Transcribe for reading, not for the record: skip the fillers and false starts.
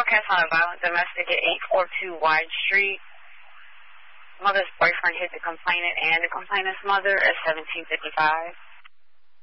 broadcast on a violent domestic at 842 Wide Street. Mother's boyfriend hit the complainant and the complainant's mother at 1755.